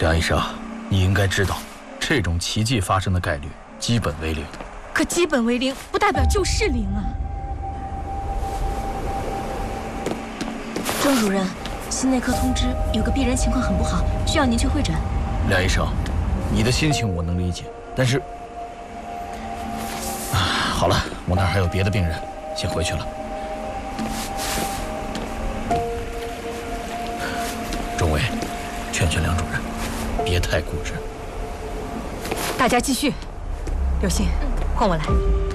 梁医生，你应该知道，这种奇迹发生的概率基本为零。 可基本为零，不代表就是零啊。钟主任，心内科通知有个病人情况很不好，需要您去会诊。 梁医生，你的心情我能理解，但是，好了，我那儿还有别的病人，先回去了。钟伟，劝劝梁主任，别太固执。 大家继续。刘星，换我来。